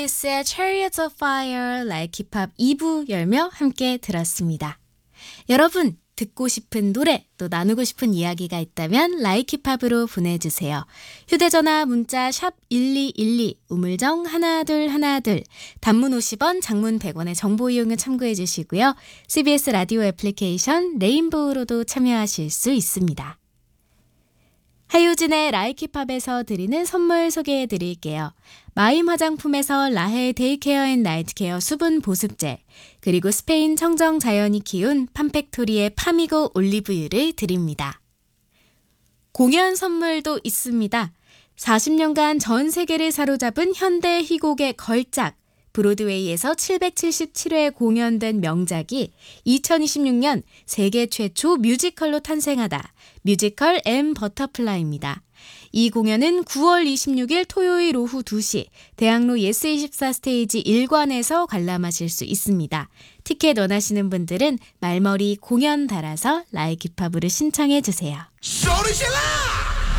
스의 Chariots of Fire, Like Hip-Hop 2부 열며 함께 들었습니다. 여러분, 듣고 싶은 노래, 또 나누고 싶은 이야기가 있다면 Like Hip-Hop으로 보내주세요. 휴대전화 문자 샵 1212, 우물정 1212, 단문 50원, 장문 100원의 정보 이용료 참고해 주시고요. CBS 라디오 애플리케이션 레인보우로도 참여하실 수 있습니다. 하유진의 Like Hip-Hop에서 드리는 선물 소개해 드릴게요. 마임 화장품에서 라헬 데이케어 앤 나이트케어 수분 보습제, 그리고 스페인 청정 자연이 키운 팜팩토리의 파미고 올리브유를 드립니다. 공연 선물도 있습니다. 40년간 전 세계를 사로잡은 현대 희곡의 걸작, 브로드웨이에서 777회 공연된 명작이 2026년 세계 최초 뮤지컬로 탄생하다. 뮤지컬 엠 버터플라이입니다. 이 공연은 9월 26일 토요일 오후 2시 대학로 예스24 스테이지 1관에서 관람하실 수 있습니다. 티켓 원하시는 분들은 말머리 공연 달아서 Like Hip-Hop으로 신청해 주세요. 소리 질러!